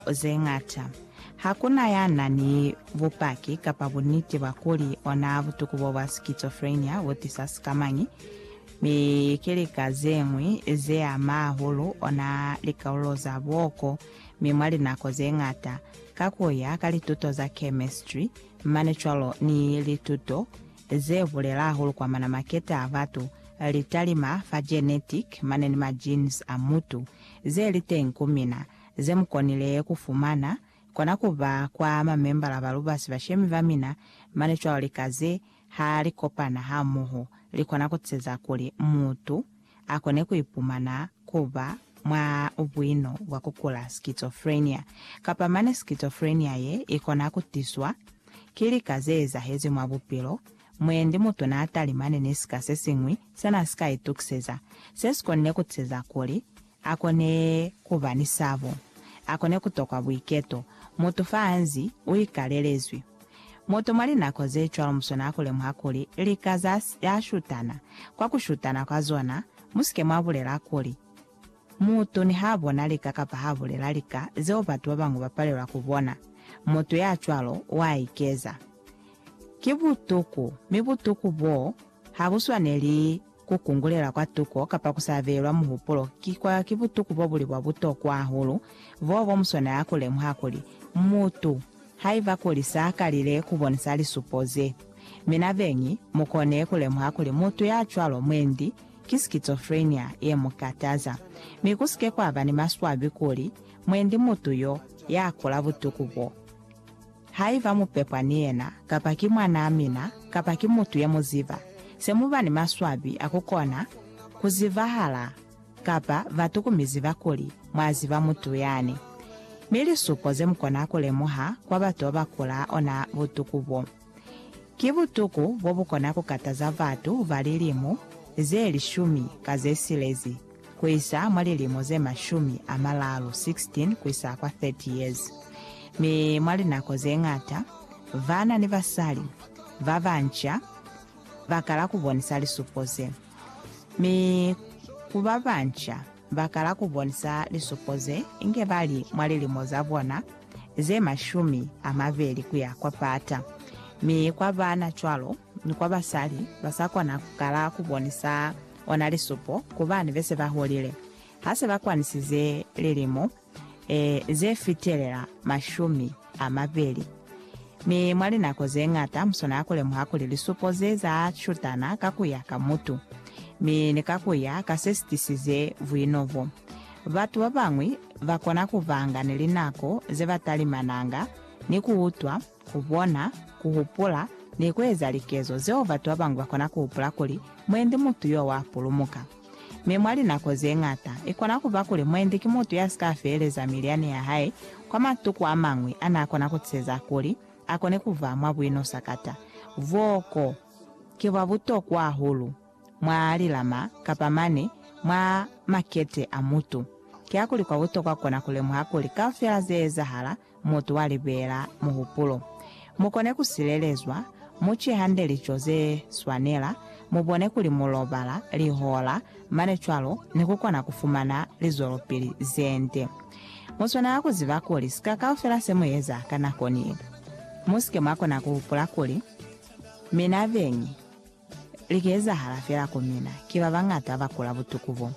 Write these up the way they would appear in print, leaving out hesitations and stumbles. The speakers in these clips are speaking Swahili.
zengata. Hakuna yana ni vupaki kapa buniti wakuli ona vutuku wa schizophrenia wotisas kamanyi. Mi kili kazemwi ze amahulu ona likauloza woko mi mwali nako zengata. Kakuya kali tuto za chemistry manichalo ni lituto ze vulela hulu kwa mana maketa avatu litalima fa genetic maneni ma genes amutu ze lite nkumina ze mkonile kufumana kona kuva kwa mamembala balubasi bashemi vamina manichalo likaze hali kopana hamuho likona kutseza kuli mutu akone kuipumana kuva mwa ubwino wakukula schizophrenia. Kapamane schizophrenia ye ikona kutiswa kili kazeza hezi mwa bupilo mwendi mutu na atali manene sikasesingwi sana sika itukseza sesikone kutseza kuli akone kuva ni savo akone kutoka bwiketo mutu faanzi uikalelezwi mutu mwali nakoze chwalo msona akule mwakuli likaza yashutana kwa kushutana kwa zona musike mwabulela kuli mutu ni habona lika kapa habulela lika zeo batu wabangu bapalelwa kubona mutu ya chwalo waikeza kibutuku mibutuku bo habuswaneli kukungulela kwa tuko kapa kusavelwa muhupulo kikwa kibutuku bo buli bwabuto kwa hulu vovo msona akule mwakuli mutu haiva kulisakalile kubonesa lisupoze mina venyi mukone kule mwakuli mutu ya chwalo mwendi schizophrenia ye mukataza mikusike kwa abani maswabi kuli mwendi mutu yo yakula butukubo haiva mupepwa niena kapaki mwana amina kapaki mutu ye muziva semubani maswabi akukona kuzivahala kapa vatukumiziva kuli mwaziva mutu yani mili supoze mkona kule muha kwa batu bakula ona butukubo kibutuku bobukona kukataza vatu valilimu ze lishumi kaze silezi kwisa mwalilimu ze mashumi amalalu 16 kwisa kwa 30 years mi mwali nako zengata vana ni vasali vavancha vakala kubonisa lisupoze mi kuvavancha vakala kubonisa lisupoze inge bali mwalilimu zabona ze mashumi amaveli kuya kwa pata mi kwa vana chwalo ni kwa basali basakwa na kukala kubonisa ona lisupo kubani vese baholile hase bakwanisize lilimo ze fitelela mashumi amaveli mi mwali nako zengata msona akule muhakuli lisupo ze za chutana kakuya kamutu mi nikakuya kasestisize vuinovo vatu babangwi vakona kuvanga nilinako ze vatalimananga ni kuutwa kubona kuhupula ni kweza likezo zeo vatu wabangu wakona kuhupula kuli mwendi mutu yo wapulumuka memwali nako zengata ikona kubakuli mwendi kimutu ya skafeleza miliani ya hai kwa matuku amangwi anakona kutseza kuli akone kuvamwa bwino sakata voko kiwa buto kwa hulu mwa alilama kapamane mwa makete amutu kiakuli kwa buto kwa kona kule mwakuli kafela zeza hala mutu walibela muhupulo mukone kusilelezwa muchi handeli chose swanela mubone kuli mulobala lihola mane chwalo nikukona kufumana lizoropili zente muswana yako zivakuli sikakafela semu yeza kanakoni musike mwako na kuhupula kuli mina venyi likeza halafela kumina kiva vangata vakula butukuvo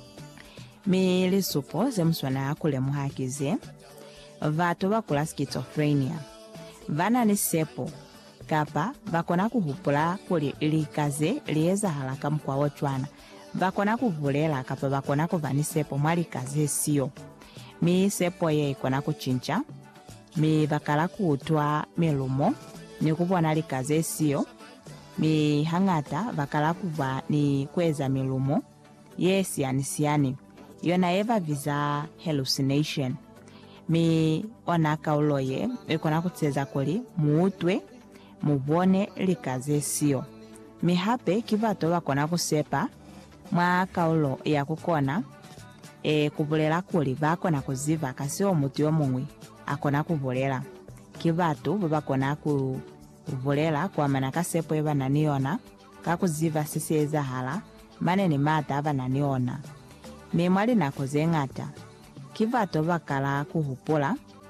mi lisupo ze muswana yako le muhakize vatu vakula schizophrenia vana ni sepo kapa vakona kuhupula kuli likaze lieza halaka mkwa wochwana vakona kuvulela kapa vakona kuvani sepo mwali kaze sio mi sepo ye ikona kuchincha mi vakala kuutwa milumo ni kubona likaze sio mi hangata vakala kuva ni kweza milumo yesi anisiani yona eva visa hallucination mi onaka uloye ikona kutseza kuli muutwe mubone likaze sio mi hape kivato vakona kusepa mwa kaulo ya kukona kuvulela kuli vakona kuziva kasio mutu yomungwi akona kuvulela kivato vakona kuvulela kwa manaka sepo eva naniona kakuziva siseza hala maneni mata ava naniona mi mwali nako zengata kivato vakala kuhupula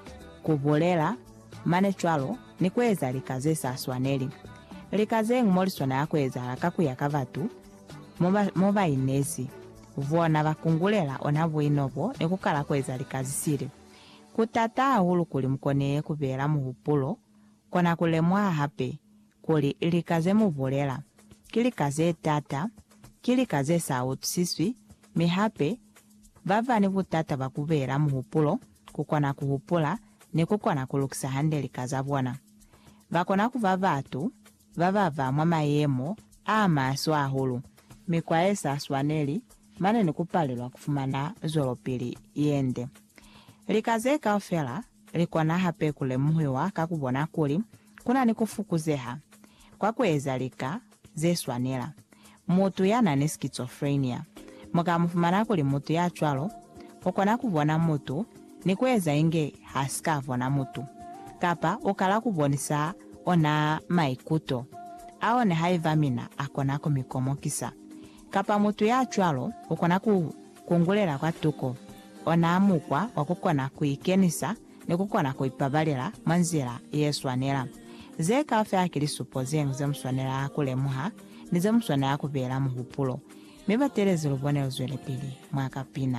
kuvolela mane chwalo ni kweza likazesa aswaneli likaze ng'molisona yakweza akakuyaka vatu moba inezi vona vakungulela onavo inovo nekukala kweza likazisile kutata ahulu kuli mkone kuvela muhupulo kona kulemwa hape kuli likaze muvolela kilikaze tata kilikaze sautu siswi mihape vavani vutata vakuvela muhupulo kukona kuhupula nekukona kulukisa hande likaza vona vakona kuva vatu vavava mwa mayemo amaso ahulu mikwaesa aswaneli mane nikupalelwa kufumana zolopili yende likaze kaofela likona hape kule muhiwa kakubona kuli kuna nikufukuzeha kwa kweza lika zeswanela mutu yana ni schizophrenia mukamufumana kuli mutu ya chwalo ukona kubona mutu nikweza inge hasikavona mutu kapa ukala kubonisa ona maikuto aone haivamina akona kumikomokisa kapa mutu ya chwalo ukona kungulela kwa tuko ona amukwa wakukona kuikenisa nekukona kuipabalila manzila yeswanela zeka afe akili supozengu zemuswanela akulemuha nizemuswanela akuvela muhupulo mivaterezi lubone uzwele pili mwakapina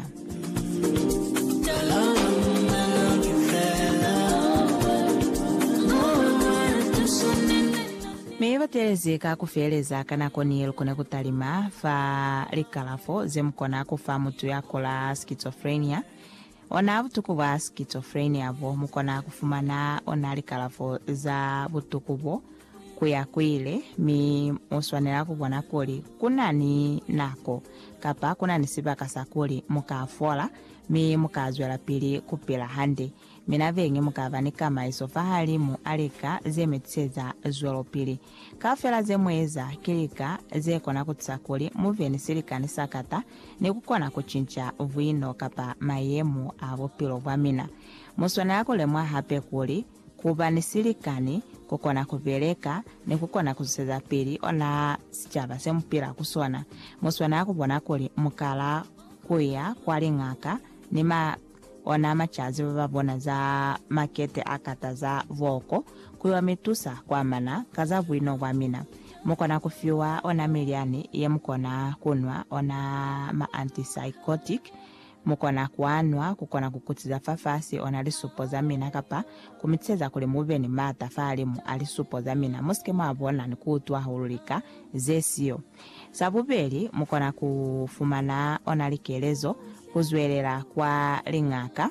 mivaterezi kakufeleza kanakonielu kone kutalima fa likalafo zemukona kufa mutu yakola schizophrenia ona butuku bwa schizophrenia vo mukona kufumana ona likalafo za butuku vo kuyakwile mi muswanela kubona kuli kunani nako kapa kunani sibakasa kuli mukafola mi mukazwela pili kupila hande mina vengi mukavanika maiso fahalimu alika zemetitseza zwelopili kafela zemweza kilika zekona kutsakuli muveni silikani sakata nekukona kuchincha vuino kapa mayemu avo pilo vwamina muswanela kulemwa hape kuli kuva ni silikani kukona kuveleka nekukona kuziseza pili ona sichava semupila kusona muswanela kubona kuli mukala kuya kwali ng'aka nima ona machazi vavavona za makete akata za voko kuiwa mitusa kwa mana kaza vuino vwamina mukona kufiwa ona miliani ye mukona kunwa ona ma antipsychotic mukona kuanwa kukona kukutiza fafasi ona lisupo za mina kapa kumitseza kuli muveni mata falimu alisupo za mina musike mwavona nikuutwa hululika zesio sabubeli mukona kufumana ona likelezo kuzwelela kwa ling'aka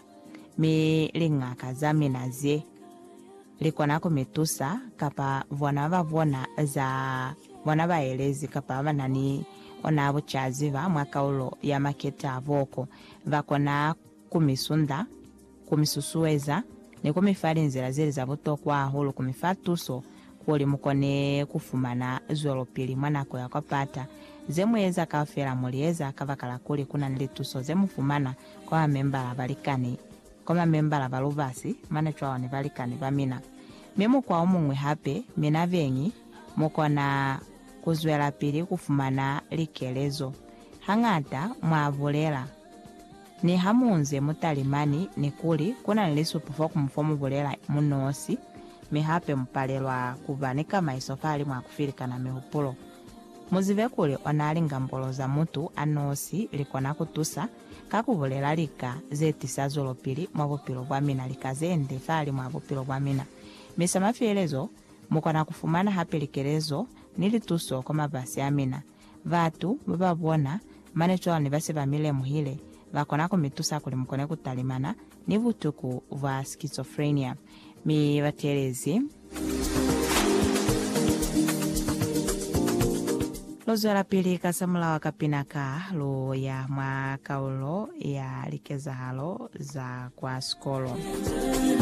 mi ling'aka za minazie likona kumitusa kapa vona vavona za vona vaelezi kapa vanani ona avo chaziva mwakaulo ya makete avoko vakona kumisunda kumisusueza nekumifali nzira zili za vutokwa ahulu kumifatuso kuli mukone kufumana zwelopili mwanako yakwapata zemweza kafela mulieza kavakala kuli kuna nilituso zemufumana kwa mamembala valikani kwa mamembala valuvasi mane chwaoni valikani vamina mimu kwa umumwe hape mina vengi mukona kuzwela pili kufumana likelezo hang'ata mwavulela ni hamunze mutalimani ni kuli kuna nilisupufa kumufomu vulela munosi mihape mpalelwa kuvanika maiso fali mwakufilika na mihupulo muzive kuli onalinga mbolo za mutu anosi likona kutusa kakuvulela lika zetisa zolopili mwavupilo vwamina likazende fali mwavupilo vwamina misa mafielezo mukona kufumana hape likelezo nilituso kwa mabasi amina vatu vavavona mane chwalo vase vamile muhile vakona kumitusa kuli mukone kutalimana ni vutuku vwa schizophrenia mi vatelezi lozwela pili kasamula wakapinaka lo ya mwakaulo ya likeza halo za kwa skolo